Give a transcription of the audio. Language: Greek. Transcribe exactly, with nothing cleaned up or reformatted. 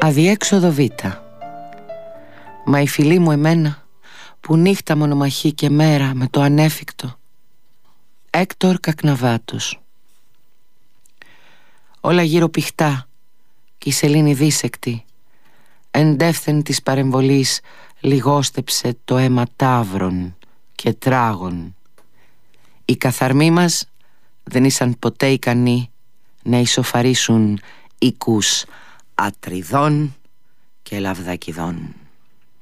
Αδιέξοδο Β. Μα η φιλή μου εμένα, που νύχτα μονομαχεί και μέρα με το ανέφικτο. Έκτορ Κακναβάτος. Όλα γύρω πηχτά κι η σελήνη δίσεκτη, εντεύθεν της παρεμβολής λιγόστεψε το αίμα ταύρων και τράγων. Οι καθαρμοί μας δεν ήσαν ποτέ ικανοί να ισοφαρίσουν οίκους Ατριδών και Λαβδακιδών.